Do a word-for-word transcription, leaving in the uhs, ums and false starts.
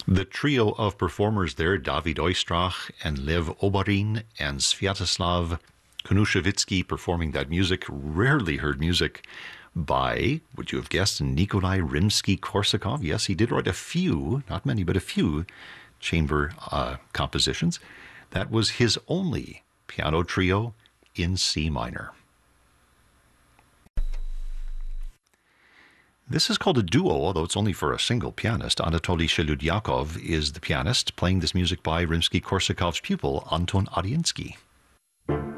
The trio of performers there, David Oistrakh and Lev Oborin and Sviatoslav Knushevitsky, performing that music, rarely heard music by, would you have guessed, Nikolai Rimsky-Korsakov. Yes, he did write a few, not many, but a few chamber uh, compositions. That was his only piano trio in C minor. This is called a duo, although it's only for a single pianist. Anatoly Sheludyakov is the pianist, playing this music by Rimsky-Korsakov's pupil, Anton Arinsky.